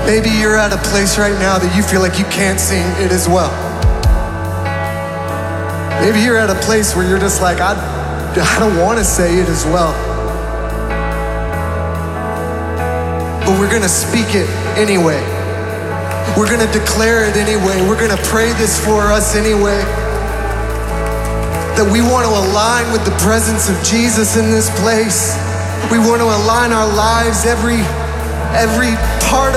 Maybe you're at a place right now that you feel like you can't sing it as well. Maybe you're at a place where you're just like, I don't want to say it as well. But we're gonna speak it anyway. We're gonna declare it anyway. We're gonna pray this for us anyway. That we want to align with the presence of Jesus in this place. We want to align our lives, every part of